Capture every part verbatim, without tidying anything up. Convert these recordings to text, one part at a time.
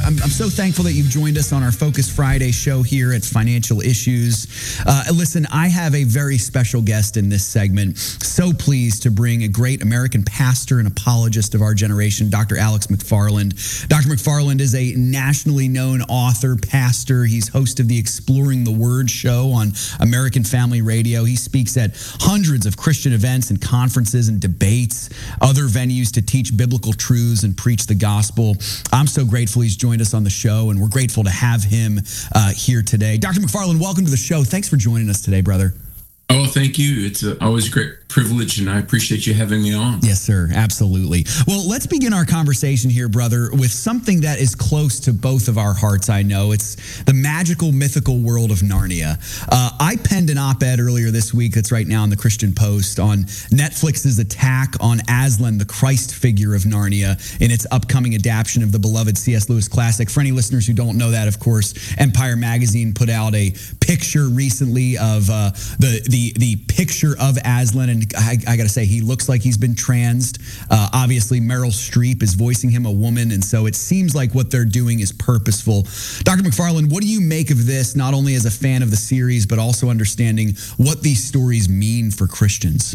I'm, I'm so thankful that you've joined us on our Focus Friday show here at Financial Issues. Uh, listen, I have a very special guest in this segment. So pleased to bring a great American pastor and apologist of our generation, Doctor Alex McFarland. Doctor McFarland is a nationally known author, pastor. He's host of the Exploring the Word show on American Family Radio. He speaks at hundreds of Christian events and conferences and debates, other venues to teach biblical truths and preach the gospel. I'm so grateful he's joined us on the show, and we're grateful to have him uh, here today. Doctor McFarland, welcome to the show. Thanks for joining us today, brother. Oh, thank you. It's a, always a great privilege, and I appreciate you having me on. Yes, sir. Absolutely. Well, let's begin our conversation here, brother, with something that is close to both of our hearts, I know. It's the magical, mythical world of Narnia. Uh, I penned an op-ed earlier this week that's right now in the Christian Post on Netflix's attack on Aslan, the Christ figure of Narnia, in its upcoming adaptation of the beloved C S Lewis classic. For any listeners who don't know that, of course, Empire Magazine put out a picture recently of uh, the, the The, the picture of Aslan, and I, I got to say, he looks like he's been transed. Uh, obviously, Meryl Streep is voicing him a woman, and so it seems like what they're doing is purposeful. Doctor McFarland, what do you make of this, not only as a fan of the series, but also understanding what these stories mean for Christians?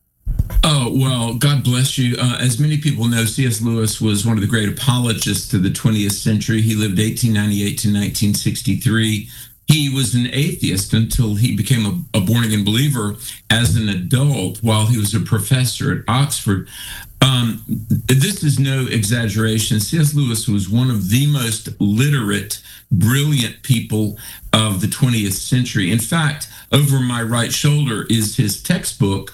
Oh, well, God bless you. Uh, as many people know, C S Lewis was one of the great apologists to the twentieth century. He lived eighteen ninety-eight to nineteen sixty-three. He was an atheist until he became a, a born-again believer as an adult while he was a professor at Oxford. Um, this is no exaggeration. C S Lewis was one of the most literate, brilliant people of the twentieth century. In fact, over my right shoulder is his textbook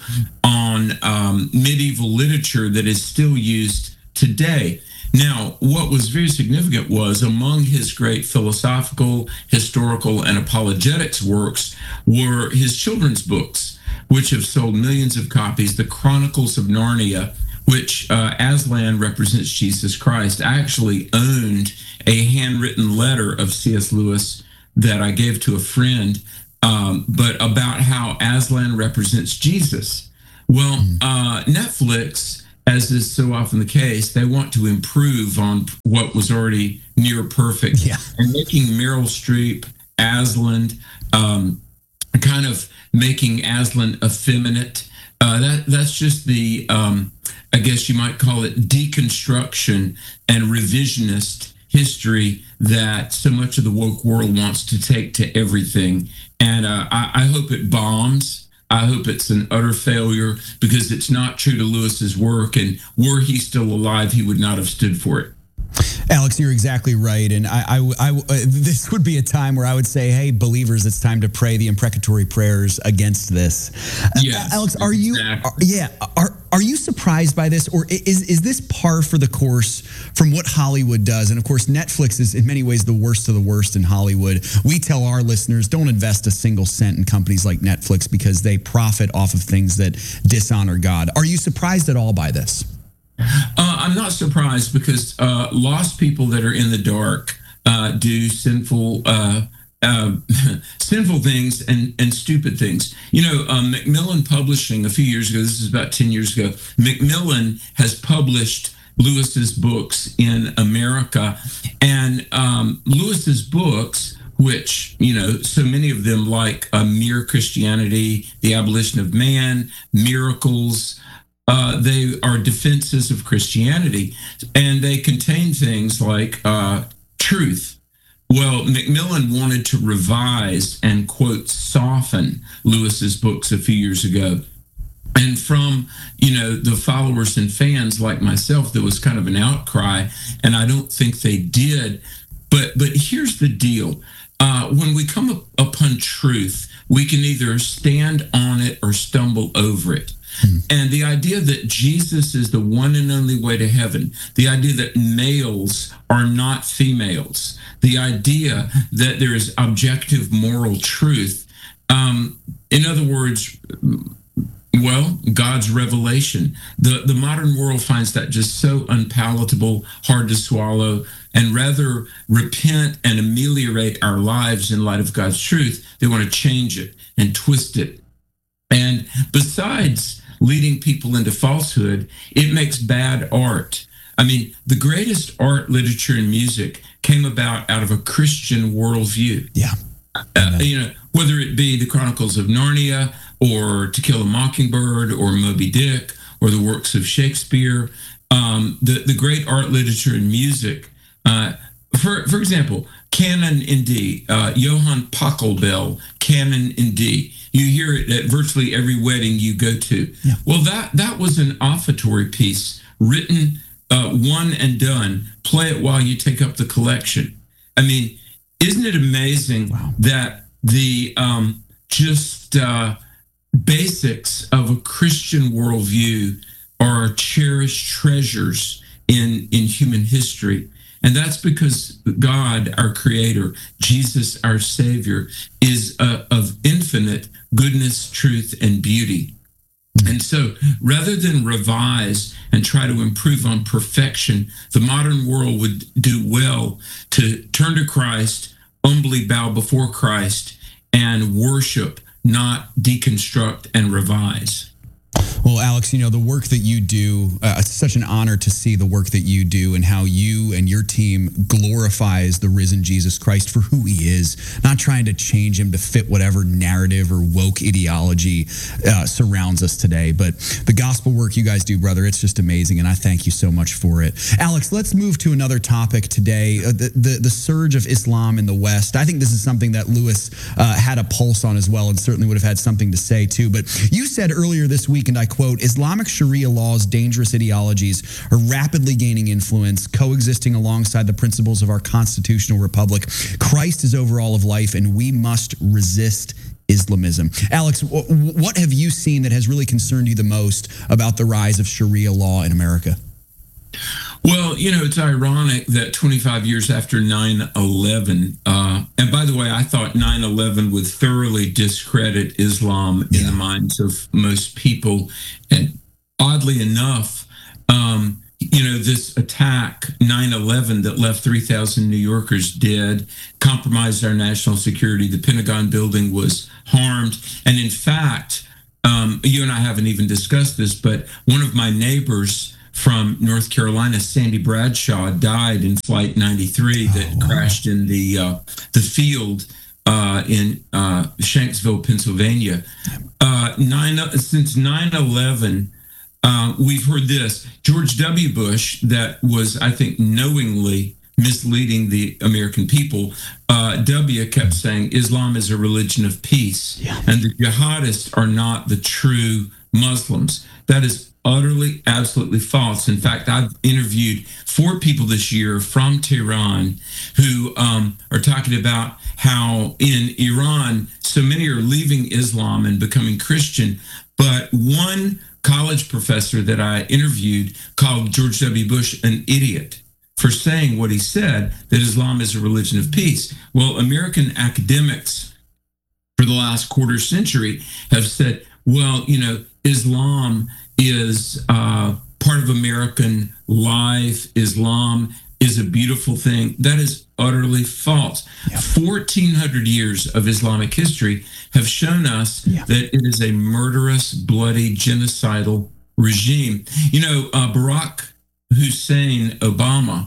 on um, medieval literature that is still used today. Now, what was very significant was among his great philosophical, historical, and apologetics works were his children's books, which have sold millions of copies. The Chronicles of Narnia, which uh, Aslan represents Jesus Christ. I actually owned a handwritten letter of C S Lewis that I gave to a friend, um, but about how Aslan represents Jesus. Well, uh, Netflix, as is so often the case, they want to improve on what was already near perfect. Yeah. And making Meryl Streep, Aslan, um, kind of making Aslan effeminate. Uh, that that's just the, um, I guess you might call it deconstruction and revisionist history that so much of the woke world wants to take to everything. And uh, I, I hope it bombs. I hope it's an utter failure because it's not true to Lewis's work. And were he still alive, he would not have stood for it. Alex, you're exactly right. And I, I, I, uh, this would be a time where I would say, hey, believers, it's time to pray the imprecatory prayers against this. Yes, uh, Alex, are you, exactly. are, yeah, are, are you surprised by this? Or is, is this par for the course from what Hollywood does? And of course, Netflix is in many ways the worst of the worst in Hollywood. We tell our listeners, don't invest a single cent in companies like Netflix because they profit off of things that dishonor God. Are you surprised at all by this? Uh, I'm not surprised because uh, lost people that are in the dark uh, do sinful uh, uh, sinful things and, and stupid things. You know, um, Macmillan Publishing a few years ago, this is about ten years ago, Macmillan has published Lewis's books in America. And um, Lewis's books, which, you know, so many of them like uh, Mere Christianity, The Abolition of Man, Miracles, Uh, they are defenses of Christianity, and they contain things like uh, truth. Well, Macmillan wanted to revise and, quote, soften Lewis's books a few years ago. And from, you know, the followers and fans like myself, there was kind of an outcry, and I don't think they did. But, but here's the deal. Uh, when we come up upon truth, we can either stand on it or stumble over it. And the idea that Jesus is the one and only way to heaven, the idea that males are not females, the idea that there is objective moral truth. Um, in other words, well, God's revelation. The, the modern world finds that just so unpalatable, hard to swallow, and rather repent and ameliorate our lives in light of God's truth. They want to change it and twist it. And besides leading people into falsehood, it makes bad art. I mean, the greatest art, literature, and music came about out of a Christian worldview. Yeah. Uh, you know, whether it be the Chronicles of Narnia or To Kill a Mockingbird or Moby Dick or the works of Shakespeare, um, the, the great art, literature, and music. Uh, for, for example, Canon in D, uh, Johann Pachelbel, Canon in D. You hear it at virtually every wedding you go to. Yeah. Well, that, that was an offertory piece written, uh, one and done. Play it while you take up the collection. I mean, isn't it amazing wow. that the um, just uh, basics of a Christian worldview are cherished treasures in, in human history? And that's because God, our Creator, Jesus, our Savior, is uh, of infinite goodness, truth, and beauty. And so rather than revise and try to improve on perfection, the modern world would do well to turn to Christ, humbly bow before Christ, and worship, not deconstruct and revise. Well, Alex, you know, the work that you do, uh, it's such an honor to see the work that you do and how you and your team glorifies the risen Jesus Christ for who he is, not trying to change him to fit whatever narrative or woke ideology uh, surrounds us today. But the gospel work you guys do, brother, it's just amazing, and I thank you so much for it. Alex, let's move to another topic today, uh, the, the, the surge of Islam in the West. I think this is something that Lewis uh, had a pulse on as well and certainly would have had something to say too. But you said earlier this week, and I quote, Islamic Sharia law's dangerous ideologies are rapidly gaining influence, coexisting alongside the principles of our constitutional republic. Christ is over all of life, and we must resist Islamism. Alex, what have you seen that has really concerned you the most about the rise of Sharia law in America? Well, you know, it's ironic that twenty-five years after nine eleven, uh, and by the way, I thought nine eleven would thoroughly discredit Islam in yeah. the minds of most people. And oddly enough, um, you know, this attack, nine eleven, that left three thousand New Yorkers dead, compromised our national security. The Pentagon building was harmed. And in fact, um, you and I haven't even discussed this, but one of my neighbors from North Carolina, Sandy Bradshaw, died in Flight ninety-three that oh, wow. crashed in the uh, the field uh, in uh, Shanksville, Pennsylvania. Uh, nine, since nine eleven, uh, we've heard this. George W. Bush, that was, I think, knowingly misleading the American people. Uh, W kept saying Islam is a religion of peace, yeah. and the jihadists are not the true Muslims. That is utterly, absolutely false. In fact, I've interviewed four people this year from Tehran who um, are talking about how in Iran, so many are leaving Islam and becoming Christian. But one college professor that I interviewed called George W. Bush an idiot for saying what he said, that Islam is a religion of peace. Well, American academics for the last quarter century have said, well, you know, Islam is uh, part of American life. Islam is a beautiful thing. That is utterly false. Yeah. fourteen hundred years of Islamic history have shown us yeah. that it is a murderous, bloody, genocidal regime. You know, uh, Barack Hussein Obama,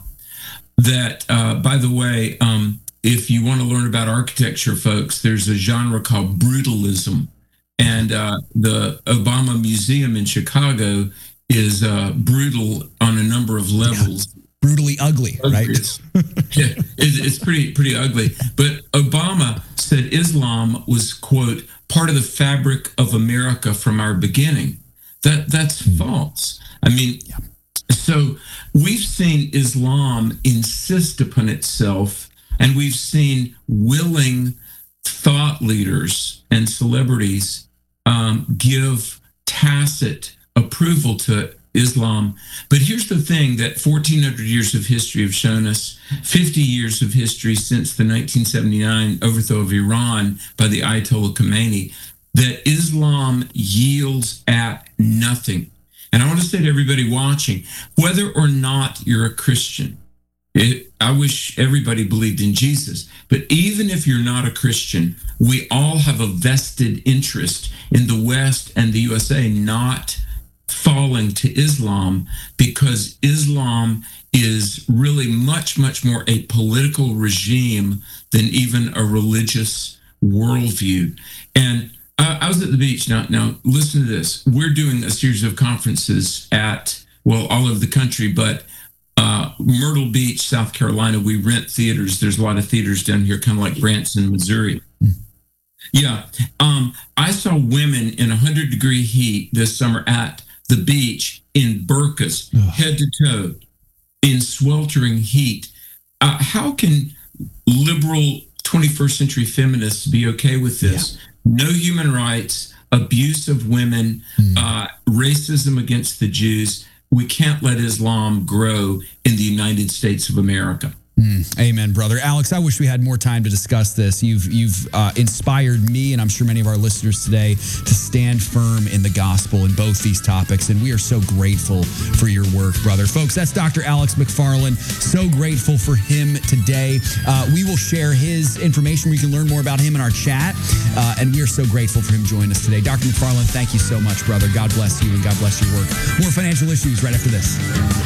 that, uh, by the way, um, if you want to learn about architecture, folks, there's a genre called brutalism. And uh, the Obama Museum in Chicago is uh, brutal on a number of levels. Yeah. Brutally ugly, right? It's, yeah, it's, it's pretty pretty ugly. But Obama said Islam was, quote, part of the fabric of America from our beginning. That that's mm. false. I mean, yeah. so we've seen Islam insist upon itself, and we've seen willing thought leaders and celebrities um, give tacit approval to Islam. But here's the thing that fourteen hundred years of history have shown us, fifty years of history since the nineteen seventy-nine overthrow of Iran by the Ayatollah Khomeini, that Islam yields at nothing. And I want to say to everybody watching, whether or not you're a Christian, It, I wish everybody believed in Jesus. But even if you're not a Christian, we all have a vested interest in the West and the U S A not falling to Islam, because Islam is really much, much more a political regime than even a religious worldview. And uh, I was at the beach. Now, now listen to this. We're doing a series of conferences at, well, all over the country, but uh, Myrtle Beach, South Carolina, we rent theaters. There's a lot of theaters down here, kind of like Branson, Missouri. Yeah. Um, I saw women in one hundred degree heat this summer at the beach in burqas, Ugh. head to toe, in sweltering heat. Uh, how can liberal twenty-first century feminists be okay with this? Yeah. No human rights, abuse of women, mm. uh, racism against the Jews. We can't let Islam grow in the United States of America. Mm, amen, brother. Alex, I wish we had more time to discuss this. You've you've uh, inspired me, and I'm sure many of our listeners today, to stand firm in the gospel in both these topics, and we are so grateful for your work, brother. Folks, that's Doctor Alex McFarland. So grateful for him today. Uh, we will share his information. We can learn more about him in our chat, uh, and we are so grateful for him joining us today. Doctor McFarland, thank you so much, brother. God bless you, and God bless your work. More financial issues right after this.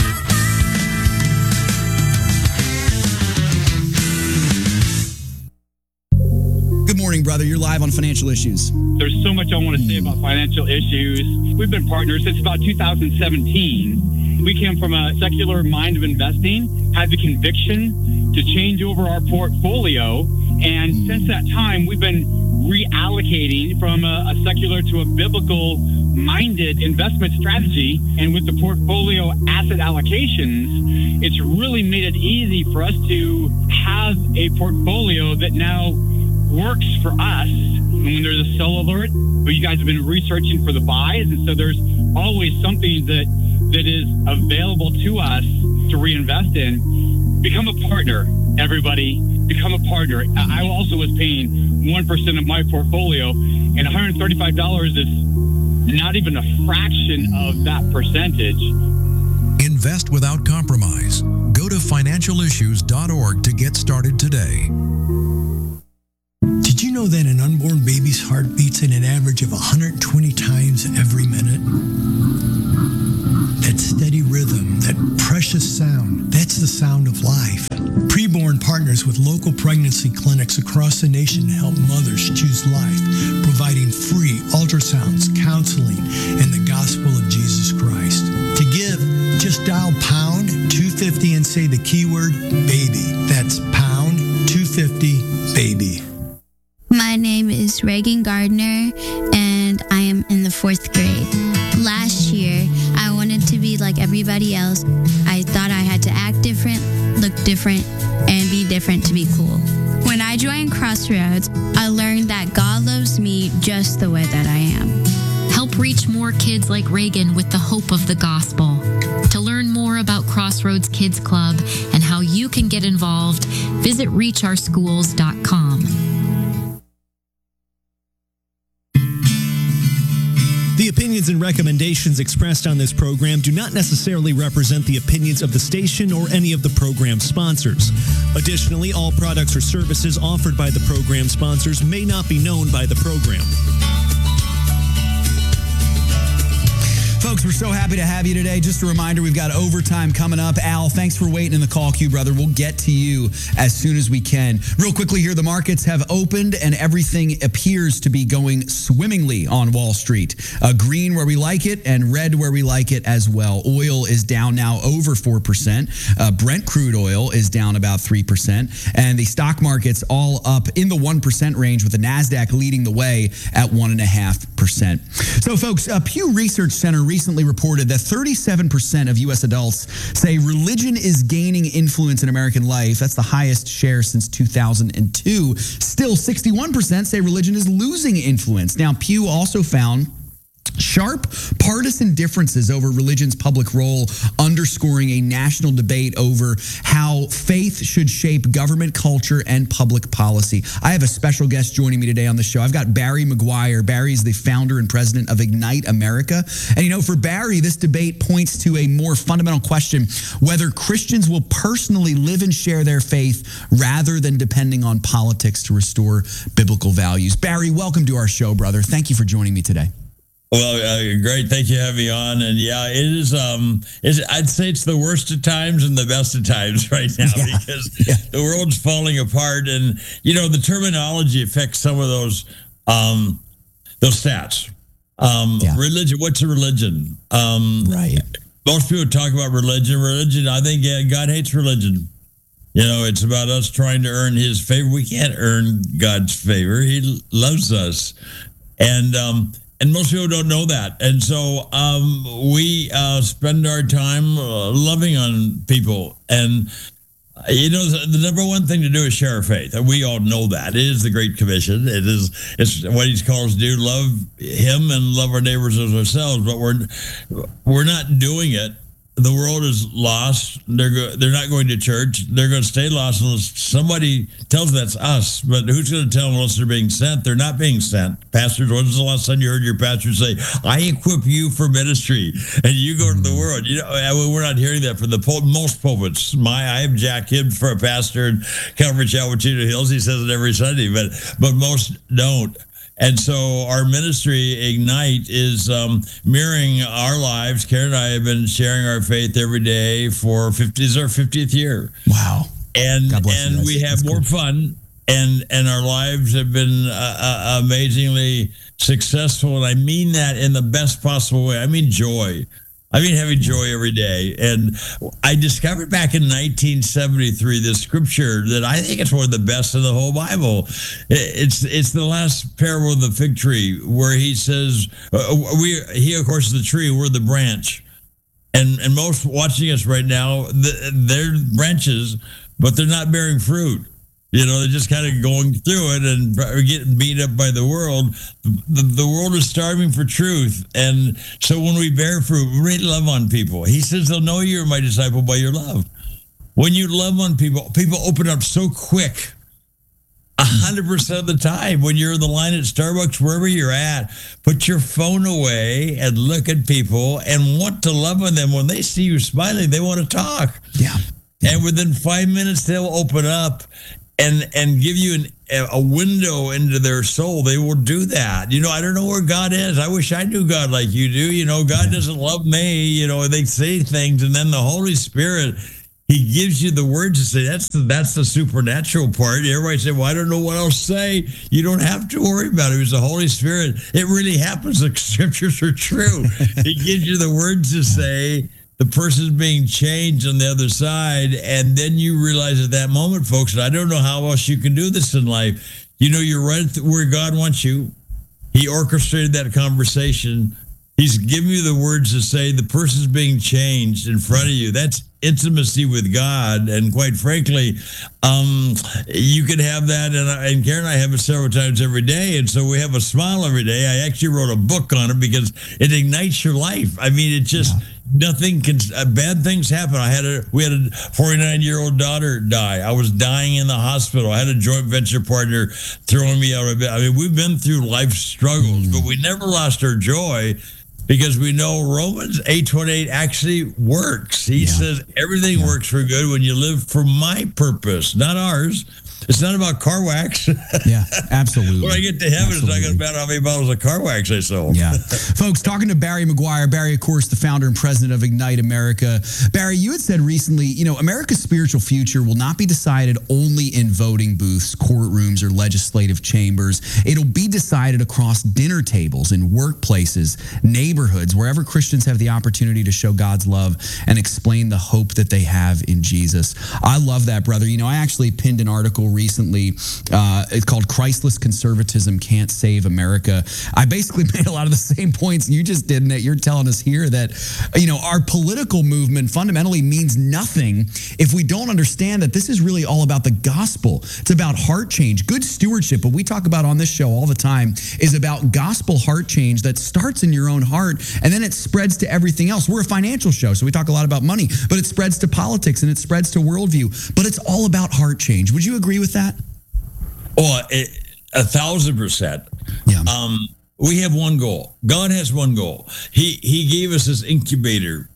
Good morning, brother. You're live on Financial Issues. There's so much I want to say about financial issues. We've been partners since about two thousand seventeen. We came from a secular mind of investing, had the conviction to change over our portfolio. And since that time, we've been reallocating from a, a secular to a biblical-minded investment strategy. And with the portfolio asset allocations, it's really made it easy for us to have a portfolio that now works for us. And when there's a sell alert, but you guys have been researching for the buys, and so there's always something that that is available to us to reinvest in. Become a partner, everybody. Become a partner. I also was paying one percent of my portfolio, and one hundred thirty-five dollars is not even a fraction of that percentage. Invest without compromise. Go to financial issues dot org to get started today. Did you know that an unborn baby's heart beats at an average of one hundred twenty times every minute? That steady rhythm, that precious sound, that's the sound of life. Preborn partners with local pregnancy clinics across the nation to help mothers choose life, providing free ultrasounds, counseling, and the gospel of Jesus Christ. To give, just dial pound two fifty and say the keyword baby. That's pound two fifty baby. My name is Reagan Gardner, and I am in the fourth grade. Last year, I wanted to be like everybody else. I thought I had to act different, look different, and be different to be cool. When I joined Crossroads, I learned that God loves me just the way that I am. Help reach more kids like Reagan with the hope of the gospel. To learn more about Crossroads Kids Club and how you can get involved, visit reach our schools dot com. The opinions and recommendations expressed on this program do not necessarily represent the opinions of the station or any of the program sponsors. Additionally, all products or services offered by the program sponsors may not be known by the program. Folks, we're so happy to have you today. Just a reminder, we've got overtime coming up. Al, thanks for waiting in the call queue, brother. We'll get to you as soon as we can. Real quickly here, the markets have opened and everything appears to be going swimmingly on Wall Street. Uh, green where we like it and red where we like it as well. Oil is down now over four percent. Uh, Brent crude oil is down about three percent. And the stock market's all up in the one percent range, with the NASDAQ leading the way at one point five percent. So, folks, uh, Pew Research Center recently reported that thirty-seven percent of U S adults say religion is gaining influence in American life. That's the highest share since two thousand two. Still, sixty-one percent say religion is losing influence. Now, Pew also found sharp partisan differences over religion's public role, underscoring a national debate over how faith should shape government culture and public policy. I have a special guest joining me today on the show. I've got Barry McGuire. Barry is the founder and president of Ignite America. And, you know, for Barry, this debate points to a more fundamental question: whether Christians will personally live and share their faith rather than depending on politics to restore biblical values. Barry, welcome to our show, brother. Thank you for joining me today. Well, uh, great. Thank you for having me on. And yeah, it is. Um, it's, I'd say it's the worst of times and the best of times right now yeah. because yeah. the world's falling apart. And you know, the terminology affects some of those um, those stats. Um, yeah. Religion. What's a religion? Um, right. Most people talk about religion. Religion. I think yeah, God hates religion. You know, it's about us trying to earn His favor. We can't earn God's favor. He loves us, and um, And most people don't know that. And so um, we uh, spend our time uh, loving on people. And, you know, the, the number one thing to do is share our faith. And we all know that. It is the Great Commission. It is it's what He's called us to do, love Him and love our neighbors as ourselves. But we're we're not doing it. The world is lost. They're go- they're not going to church. They're going to stay lost unless somebody tells them that's us. But who's going to tell them unless they're being sent? They're not being sent. Pastors, when's the last time you heard your pastor say, I equip you for ministry, and you go to the world? You know, we're not hearing that from the pul- most pulpits. My, I have Jack Hibbs for a pastor in Calvary Chapel, Chino Hills. He says it every Sunday, but but most don't. And so our ministry, Ignite, is um, mirroring our lives. Karen and I have been sharing our faith every day for fifty, this is our fiftieth year. Wow. And and we have That's more cool. fun, and, and our lives have been uh, uh, amazingly successful. And I mean that in the best possible way. I mean joy. I mean having joy every day. And I discovered back in nineteen seventy-three this scripture that I think it's one of the best in the whole Bible. It's it's the last parable of the fig tree where he says, uh, we he, of course, is the tree, we're the branch. And and most watching us right now, they're branches, but they're not bearing fruit. You know, they're just kind of going through it and getting beat up by the world. The, the world is starving for truth. And so when we bear fruit, we really love on people. He says they'll know you're my disciple by your love. When you love on people, people open up so quick. A hundred percent of the time when you're in the line at Starbucks, wherever you're at, put your phone away and look at people and want to love on them. When they see you smiling, they want to talk. Yeah. And within five minutes, they'll open up and and give you an, a window into their soul. They will do that. You know, I don't know where God is. I wish I knew God like you do. You know, God doesn't love me. You know, they say things, and then the Holy Spirit, He gives you the words to say. That's the, that's the supernatural part. Everybody say, well, I don't know what else to say. You don't have to worry about it. It was the Holy Spirit. It really happens. The scriptures are true. He gives you the words to say. The person's being changed on the other side. And then you realize at that moment, folks, and I don't know how else you can do this in life. You know, you're right where God wants you. He orchestrated that conversation. He's giving you the words to say. The person's being changed in front of you. That's intimacy with God. And quite frankly, um, you can have that. And, I, and Karen and I have it several times every day. And so we have a smile every day. I actually wrote a book on it because it ignites your life. I mean, it just... Yeah. Nothing can, uh, bad things happen. I had a, we had a forty-nine year old daughter die. I was dying in the hospital. I had a joint venture partner throwing me out of bed. I mean, we've been through life struggles, mm. but we never lost our joy because we know Romans eight twenty-eight actually works. He yeah. says everything yeah. works for good when you live for my purpose, not ours. It's not about car wax. Yeah, absolutely. When I get to heaven, absolutely. It's not going to matter how many bottles of car wax I sold. Yeah. Folks, talking to Barry McGuire. Barry, of course, the founder and president of Ignite America. Barry, you had said recently, you know, America's spiritual future will not be decided only in voting booths, courtrooms, or legislative chambers. It'll be decided across dinner tables, in workplaces, neighborhoods, wherever Christians have the opportunity to show God's love and explain the hope that they have in Jesus. I love that, brother. You know, I actually pinned an article recently. Uh, it's called Christless Conservatism Can't Save America. I basically made a lot of the same points you just did, and that you're telling us here that, you know, our political movement fundamentally means nothing if we don't understand that this is really all about the gospel. It's about heart change. Good stewardship, what we talk about on this show all the time, is about gospel heart change that starts in your own heart, and then it spreads to everything else. We're a financial show, so we talk a lot about money, but it spreads to politics and it spreads to worldview. But it's all about heart change. Would you agree with that? Oh, it, a thousand percent. Yeah. Um, we have one goal. God has one goal. He He gave us this incubator,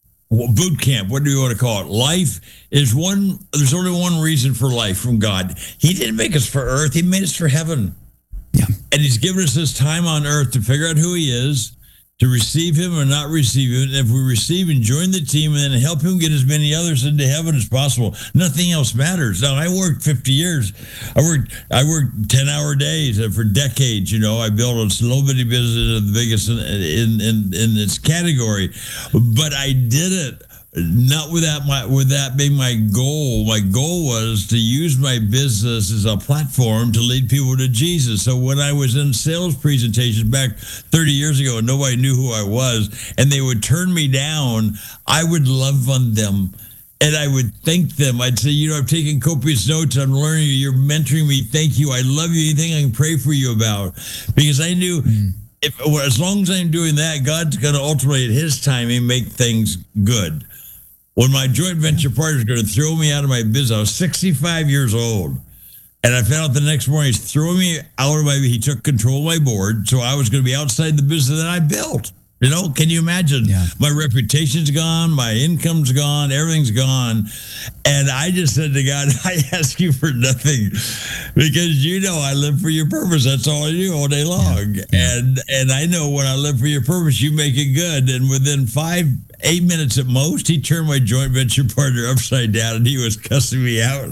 boot camp. What do you want to call it? Life is one. There's only one reason for life from God. He didn't make us for earth. He made us for heaven. Yeah. And He's given us this time on earth to figure out who He is, to receive him or not receive him. And if we receive and join the team and then help him get as many others into heaven as possible, nothing else matters. Now, I worked fifty years. I worked I worked ten hour days for decades. You know, I built a slow bitty business, the biggest in, in, in, in its category, but I did it not with that, my, with that being my goal. My goal was to use my business as a platform to lead people to Jesus. So when I was in sales presentations back thirty years ago and nobody knew who I was and they would turn me down, I would love on them. And I would thank them. I'd say, you know, I'm taking copious notes. I'm learning you. You're mentoring me. Thank you. I love you. Anything I can pray for you about. Because I knew mm. if as long as I'm doing that, God's going to ultimately at his timing make things good. When my joint venture partner was going to throw me out of my business, I was sixty-five years old. And I found out the next morning he's throwing me out of my, he took control of my board. So I was going to be outside the business that I built. You know, can you imagine? Yeah. My reputation's gone, my income's gone, everything's gone. And I just said to God, I ask you for nothing because you know I live for your purpose. That's all I do all day long. Yeah. And and I know when I live for your purpose, you make it good. And within five, eight minutes at most, he turned my joint venture partner upside down and he was cussing me out. Wow.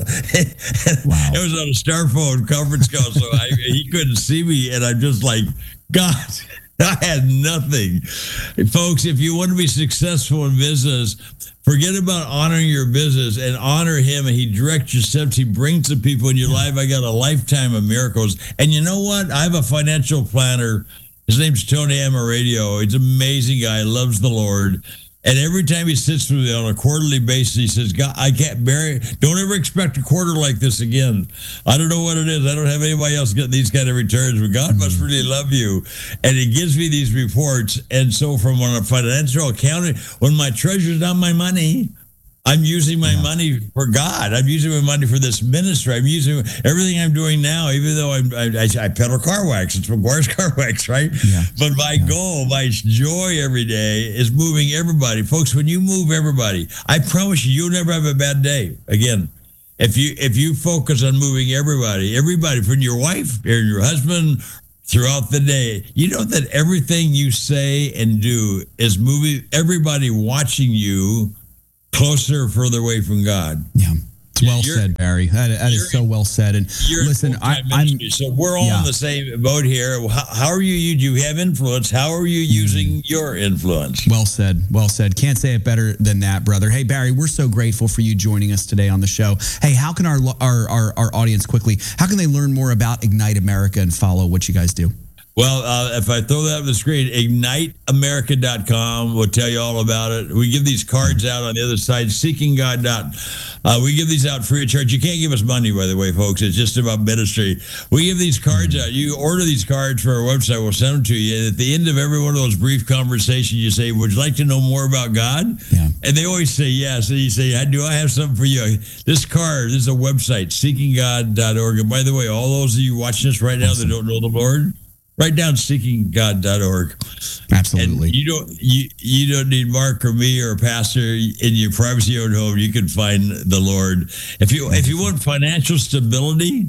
It was on a Starphone conference call, so I, he couldn't see me. And I'm just like, God. I had nothing. Folks, if you want to be successful in business, forget about honoring your business and honor him, and he directs your steps. He brings the people in your life. I got a lifetime of miracles. And you know what? I have a financial planner. His name's Tony Amaradio. He's an amazing guy, loves the Lord. And every time he sits with me on a quarterly basis, he says, God, I can't bear it. Don't ever expect a quarter like this again. I don't know what it is. I don't have anybody else getting these kind of returns, but God must really love you. And he gives me these reports. And so from a financial accounting, when my treasure's not my money, I'm using my yeah. money for God. I'm using my money for this ministry. I'm using everything I'm doing now, even though I'm, I, I, I peddle car wax. It's McGuire's Car Wax, right? Yeah. But my yeah. goal, my joy every day is moving everybody. Folks, when you move everybody, I promise you, you'll never have a bad day. Again, if you if you focus on moving everybody, everybody from your wife and your husband throughout the day, you know that everything you say and do is moving everybody watching you closer or further away from God. Yeah. It's well you're, said, Barry. That, that is so well said. And listen, I, I'm so we're all yeah. in the same boat here. How, how are you? You do you have influence? How are you using mm. your influence? Well said. Well said. Can't say it better than that, brother. Hey, Barry, we're so grateful for you joining us today on the show. Hey, how can our our our, our audience quickly? How can they learn more about Ignite America and follow what you guys do? Well, uh, if I throw that on the screen, ignite america dot com will tell you all about it. We give these cards out on the other side, seeking god dot com. Uh, we give these out free of charge. You can't give us money, by the way, folks. It's just about ministry. We give these cards out. You order these cards for our website. We'll send them to you. And at the end of every one of those brief conversations, you say, would you like to know more about God? Yeah. And they always say yes. And you say, do I have something for you? This card, this is a website, seeking god dot org. And by the way, all those of you watching this right now awesome. that don't know the Lord, write down seeking god dot org. Absolutely. And you don't you you don't need Mark or me or a pastor in your privacy owned home. You can find the Lord. If you if you want financial stability,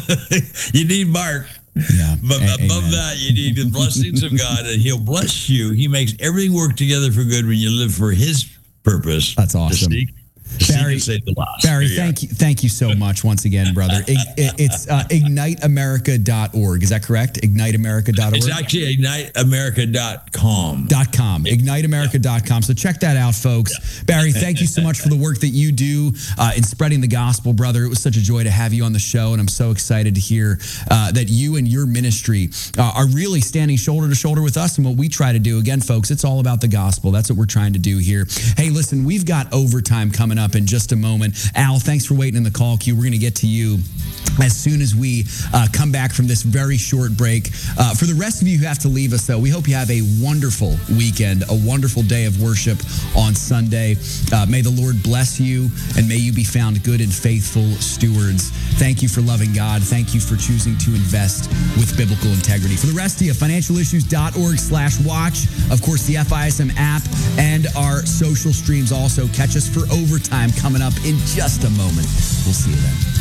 you need Mark. Yeah. But a- above amen. that, you need the blessings of God, and He'll bless you. He makes everything work together for good when you live for His purpose. That's awesome. To seek, Barry, Barry, thank you, thank you so much once again, brother. It, it, it's uh, ignite america dot org. Is that correct? ignite america dot org. It's actually ignite america dot com. Dot com. ignite america dot com. So check that out, folks. Barry, thank you so much for the work that you do uh, in spreading the gospel, brother. It was such a joy to have you on the show, and I'm so excited to hear uh, that you and your ministry uh, are really standing shoulder to shoulder with us and what we try to do. Again, folks, it's all about the gospel. That's what we're trying to do here. Hey, listen, we've got overtime coming up in just a moment. Al, thanks for waiting in the call queue. We're going to get to you as soon as we uh, come back from this very short break. Uh, for the rest of you who have to leave us, though, we hope you have a wonderful weekend, a wonderful day of worship on Sunday. Uh, may the Lord bless you, and may you be found good and faithful stewards. Thank you for loving God. Thank you for choosing to invest with biblical integrity. For the rest of you, financial issues dot org slash watch. Of course, the F I S M app and our social streams also. Catch us for overtime coming up in just a moment. We'll see you then.